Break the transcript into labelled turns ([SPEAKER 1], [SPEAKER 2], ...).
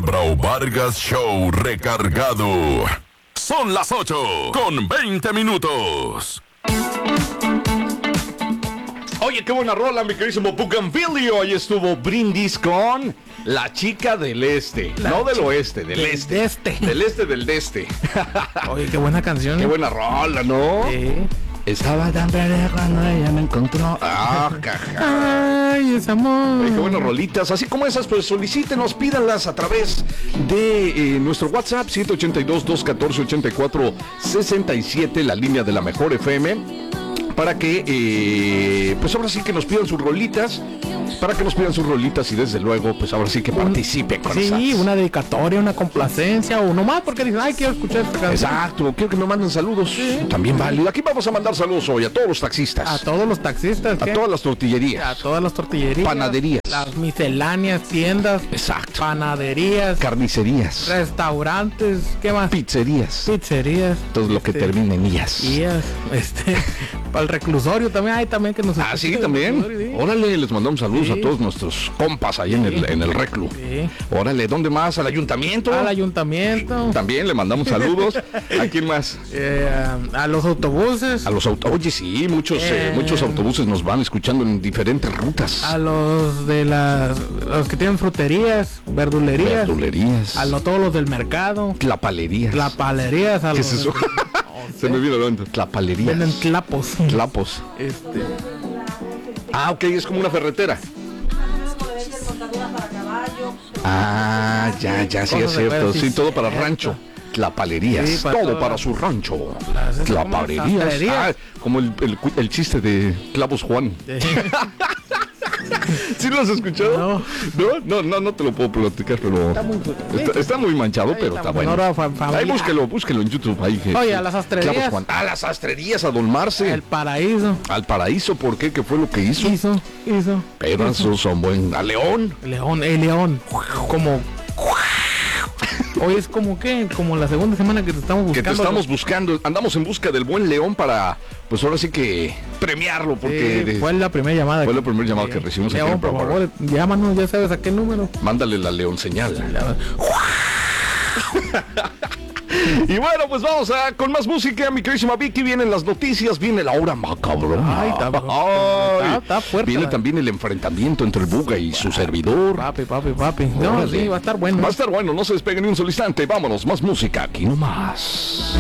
[SPEAKER 1] El Brau Vargas Show recargado. Son las 8:20 minutos.
[SPEAKER 2] Oye, qué buena rola, mi queridísimo Bugambilio. Hoy estuvo Brindis con La Chica del Este. No del oeste, del este. Del este del este.
[SPEAKER 3] Oye, qué buena canción.
[SPEAKER 2] Qué buena rola, ¿no?
[SPEAKER 3] Sí.
[SPEAKER 2] Estaba tan verde cuando ella me encontró. Caja.
[SPEAKER 3] Ay, ese amor.
[SPEAKER 2] Qué buenas rolitas. Así como esas, pues solicítenos, pídanlas a través de nuestro WhatsApp 782-214-8467, la línea de la mejor FM. Para que, pues ahora sí que nos pidan sus rolitas. Para que nos pidan sus rolitas y desde luego, pues ahora sí que participe con esas.
[SPEAKER 3] Sí, una dedicatoria, una complacencia o nomás porque dicen, ay, quiero escuchar esta canción.
[SPEAKER 2] Exacto, quiero que me manden saludos. Sí. También válido. Aquí vamos a mandar saludos hoy a todos los taxistas.
[SPEAKER 3] A todos los taxistas.
[SPEAKER 2] A todas las tortillerías.
[SPEAKER 3] A todas las tortillerías.
[SPEAKER 2] Panaderías.
[SPEAKER 3] Las misceláneas, tiendas.
[SPEAKER 2] Exacto.
[SPEAKER 3] Panaderías.
[SPEAKER 2] Carnicerías.
[SPEAKER 3] Restaurantes. ¿Qué más?
[SPEAKER 2] Pizzerías.
[SPEAKER 3] Todo
[SPEAKER 2] lo que termine en IAS.
[SPEAKER 3] Para el reclusorio también hay también que nos...
[SPEAKER 2] Ah, sí, también.
[SPEAKER 3] Sí.
[SPEAKER 2] Órale, les mandamos saludos a todos nuestros compas ahí en el reclu.
[SPEAKER 3] Sí.
[SPEAKER 2] Órale, ¿dónde más? ¿Al ayuntamiento?
[SPEAKER 3] Al ayuntamiento.
[SPEAKER 2] También le mandamos saludos. ¿A quién más?
[SPEAKER 3] A los autobuses.
[SPEAKER 2] Oye, sí, muchos autobuses nos van escuchando en diferentes rutas.
[SPEAKER 3] A los de los que tienen fruterías, verdulerías. A todos los del mercado.
[SPEAKER 2] Tlapalerías.
[SPEAKER 3] ¿Qué
[SPEAKER 2] es eso? Se me vino el Tlapalerías.
[SPEAKER 3] Venden tlapos.
[SPEAKER 2] Ah, ok, es como una ferretera. Ah, ya, sí es cierto. Sí, todo para rancho. Tlapalerías,
[SPEAKER 3] sí,
[SPEAKER 2] todo para su rancho. Tlapalerías. Como el chiste de Clavos Juan. ¿Sí lo has escuchado? No te lo puedo platicar, pero está muy manchado, pero está bueno. Ahí búsquelo en YouTube.
[SPEAKER 3] Oye, a las sastrerías.
[SPEAKER 2] A las sastrerías, a Don Marce.
[SPEAKER 3] El Paraíso.
[SPEAKER 2] Al Paraíso, ¿por qué? ¿Qué fue lo que hizo?
[SPEAKER 3] Hizo.
[SPEAKER 2] Pero esos son buenos. A León.
[SPEAKER 3] El León. Como... Hoy es como la segunda semana que te estamos buscando.
[SPEAKER 2] Que te estamos buscando. Andamos en busca del buen León para, pues ahora sí que premiarlo, porque
[SPEAKER 3] fue la primera llamada.
[SPEAKER 2] Fue la primera llamada que recibimos.
[SPEAKER 3] León, por favor, llámanos, ya sabes a qué número.
[SPEAKER 2] Mándale la León señal. Y bueno, pues vamos con más música, mi queridísima Vicky. Vienen las noticias, viene la hora macabrona.
[SPEAKER 3] Ay, está fuerte.
[SPEAKER 2] Viene también el enfrentamiento entre el Buga y su servidor.
[SPEAKER 3] Papi. No, sí, va a estar bueno.
[SPEAKER 2] Va a estar bueno, no se despeguen ni un solo instante. Vámonos, más música, aquí nomás.